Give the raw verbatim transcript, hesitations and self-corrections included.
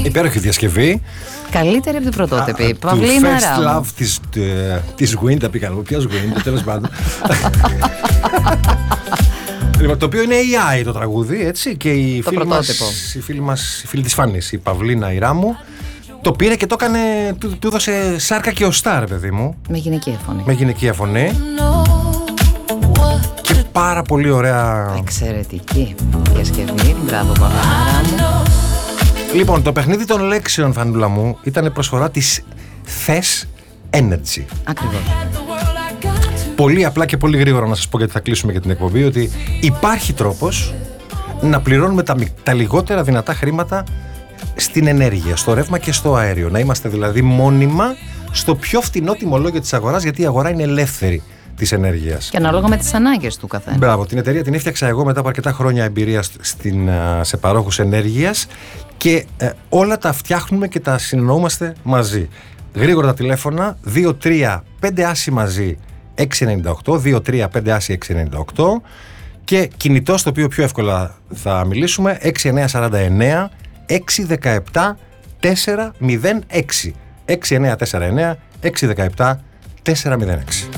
Υπέροχη διασκευή. Καλύτερη από την πρωτότυπη. Του Παυλίνα First Ράμου. Love της, της Γουίντα πήγαν. Ποιος Γουίντα, τέλος πάντων. Λοιπόν, το οποίο είναι έι άι το τραγούδι, έτσι, και η Το φίλη πρωτότυπο. μας, η φίλη μας, η φίλη της Φάνης, η Παυλίνα η Ράμου, το πήρε και το έκανε, του, του έδωσε σάρκα και οστά, ρε παιδί μου, Με γυναικεία φωνή. με γυναικεία φωνή και πάρα πολύ ωραία. Εξαιρετική διασκευή. Μπράβο, Παυλίνα Ράμου. Λοιπόν, το παιχνίδι των λέξεων, Φανούλα μου, ήταν προσφορά της Θες Energy. Ακριβώς. Πολύ απλά και πολύ γρήγορα να σας πω, γιατί θα κλείσουμε για την εκπομπή, ότι υπάρχει τρόπος να πληρώνουμε τα, τα λιγότερα δυνατά χρήματα στην ενέργεια, στο ρεύμα και στο αέριο. Να είμαστε δηλαδή μόνιμα στο πιο φτηνό τιμολόγιο της αγοράς, γιατί η αγορά είναι ελεύθερη της ενέργειας. Και ανάλογα με τις ανάγκες του καθένα. Μπράβο, την εταιρεία την έφτιαξα εγώ μετά από αρκετά χρόνια εμπειρία στην, σε παρόχους ενέργειας και ε, όλα τα φτιάχνουμε και τα συνεννοούμαστε μαζί. Γρήγορα τα τηλέφωνα δύο τρία πέντε άσι μαζί έξι εννιά οκτώ, δύο τρία πέντε άσι έξι εννιά οκτώ και κινητό, στο οποίο πιο εύκολα θα μιλήσουμε, έξι εννιά τέσσερα εννιά έξι ένα επτά τέσσερα μηδέν έξι έξι εννιά τέσσερα εννιά έξι ένα επτά τέσσερα μηδέν έξι.